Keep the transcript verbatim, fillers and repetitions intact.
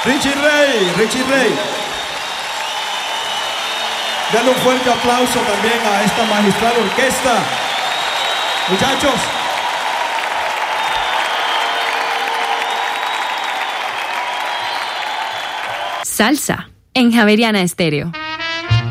Richie Ray, Richie Ray. Dale un fuerte aplauso también a esta magistral orquesta. Muchachos. Salsa en Javeriana Estéreo.